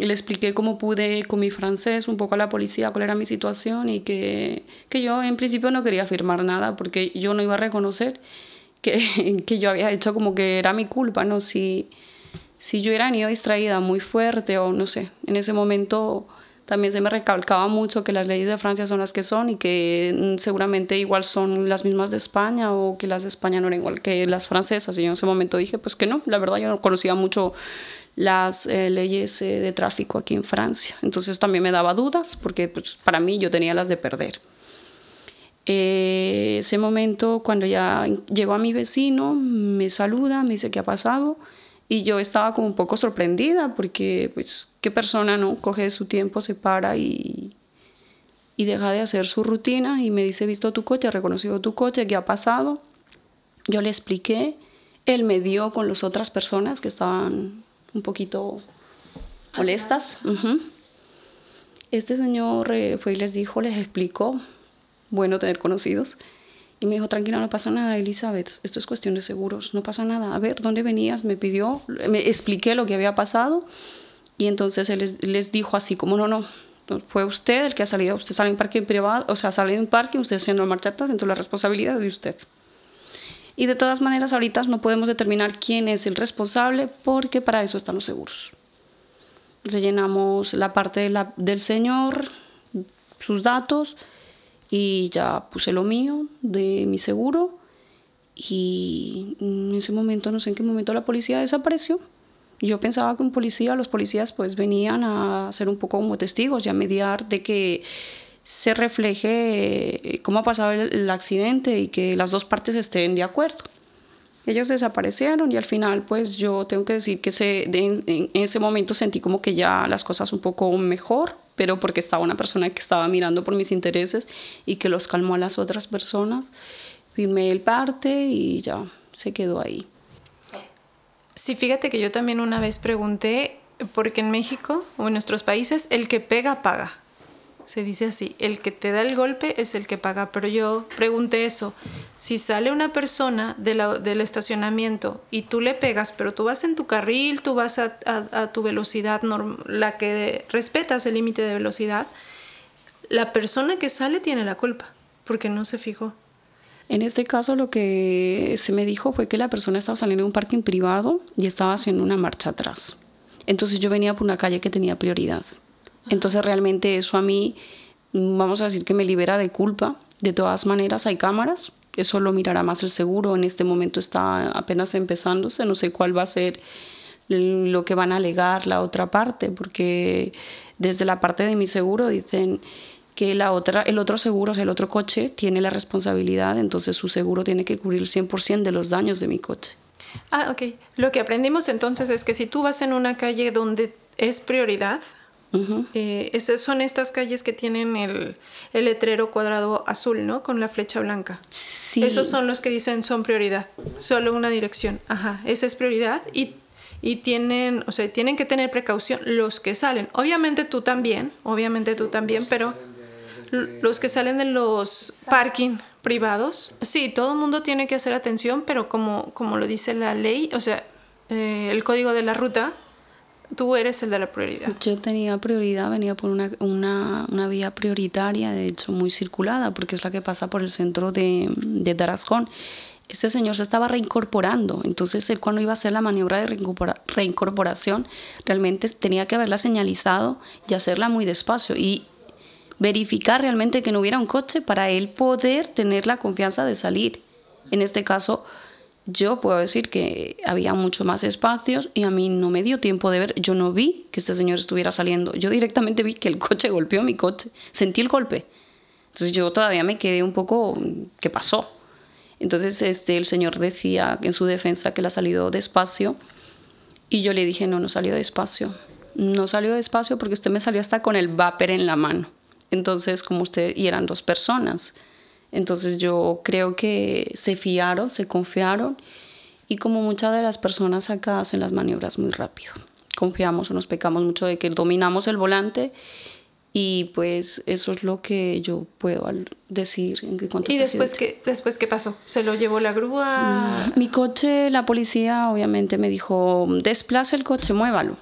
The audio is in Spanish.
le expliqué cómo pude con mi francés un poco a la policía cuál era mi situación y que yo en principio no quería firmar nada porque yo no iba a reconocer que yo había hecho como que era mi culpa, ¿no? Si yo era niño distraída muy fuerte o no sé, en ese momento también se me recalcaba mucho que las leyes de Francia son las que son y que seguramente igual son las mismas de España o que las de España no eran igual que las francesas. Y yo en ese momento dije pues que no, la verdad yo no conocía mucho las leyes de tráfico aquí en Francia. Entonces también me daba dudas porque pues, para mí yo tenía las de perder. Ese momento cuando ya llegó a mi vecino, me saluda, me dice qué ha pasado. Y yo estaba como un poco sorprendida porque, pues, qué persona, ¿no? Coge su tiempo, se para y deja de hacer su rutina y me dice, he visto tu coche, he reconocido tu coche, ¿qué ha pasado? Yo le expliqué, él me dio con las otras personas que estaban un poquito molestas. Este señor fue y les dijo, les explicó, bueno tener conocidos. Y me dijo, tranquila, no pasa nada, Elizabeth, esto es cuestión de seguros, no pasa nada. A ver, ¿dónde venías? Me pidió, me expliqué lo que había pasado y entonces él les dijo así como, no, fue usted el que ha salido, usted sale en parque privado, o sea, sale en un parque, usted haciendo marcha atrás, entonces la responsabilidad es de usted. Y de todas maneras, ahorita no podemos determinar quién es el responsable porque para eso están los seguros. Rellenamos la parte del señor, sus datos, y ya puse lo mío de mi seguro y en ese momento, no sé en qué momento la policía desapareció. Yo pensaba que los policías pues venían a ser un poco como testigos y a mediar de que se refleje cómo ha pasado el accidente y que las dos partes estén de acuerdo. Ellos desaparecieron y al final pues yo tengo que decir que en ese momento sentí como que ya las cosas un poco mejor, pero porque estaba una persona que estaba mirando por mis intereses y que los calmó a las otras personas. Firmé el parte y ya se quedó ahí. Sí, fíjate que yo también una vez pregunté, porque en México o en nuestros países el que pega paga. Se dice así, el que te da el golpe es el que paga. Pero yo pregunté eso, si sale una persona del estacionamiento y tú le pegas, pero tú vas en tu carril, tú vas a tu velocidad, la que respetas el límite de velocidad, la persona que sale tiene la culpa, porque no se fijó. En este caso lo que se me dijo fue que la persona estaba saliendo de un parking privado y estaba haciendo una marcha atrás. Entonces yo venía por una calle que tenía prioridad. Entonces realmente eso a mí, vamos a decir que me libera de culpa. De todas maneras hay cámaras, eso lo mirará más el seguro. En este momento está apenas empezándose, no sé cuál va a ser lo que van a alegar la otra parte, porque desde la parte de mi seguro dicen que el otro seguro, o sea, el otro coche tiene la responsabilidad, entonces su seguro tiene que cubrir el 100% de los daños de mi coche. Ah, ok. Lo que aprendimos entonces es que si tú vas en una calle donde es prioridad, son estas calles que tienen el letrero cuadrado azul, ¿no? Con la flecha blanca. Sí. Esos son los que dicen son prioridad. Solo una dirección. Ajá, esa es prioridad y tienen que tener precaución los que salen. Obviamente tú también, pero los que salen de los parking privados, sí, todo el mundo tiene que hacer atención, pero como lo dice la ley, o sea, el código de la ruta, tú eres el de la prioridad. Yo tenía prioridad, venía por una vía prioritaria, de hecho muy circulada, porque es la que pasa por el centro de Tarascón. Este señor se estaba reincorporando, entonces él cuando iba a hacer la maniobra de reincorporación, realmente tenía que haberla señalizado y hacerla muy despacio y verificar realmente que no hubiera un coche para él poder tener la confianza de salir. En este caso, yo puedo decir que había mucho más espacios y a mí no me dio tiempo de ver. Yo no vi que este señor estuviera saliendo. Yo directamente vi que el coche golpeó mi coche. Sentí el golpe. Entonces yo todavía me quedé un poco, ¿qué pasó? Entonces el señor decía en su defensa que él ha salido despacio y yo le dije, no salió despacio. No salió despacio porque usted me salió hasta con el vapor en la mano. Entonces, y eran dos personas. Entonces yo creo que se fiaron, se confiaron y como muchas de las personas acá hacen las maniobras muy rápido. Confiamos o nos pecamos mucho de que dominamos el volante y pues eso es lo que yo puedo decir. ¿Y después qué pasó? ¿Se lo llevó la grúa? Mi coche, la policía obviamente me dijo, desplace el coche, muévalo.